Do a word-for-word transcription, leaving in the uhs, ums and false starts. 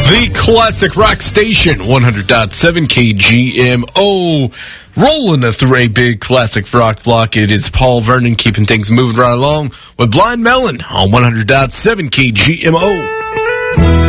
The Classic Rock Station, one hundred point seven K G M O. Rolling through a big classic rock block. It is Paul Vernon keeping things moving right along with Blind Melon on one hundred point seven K G M O.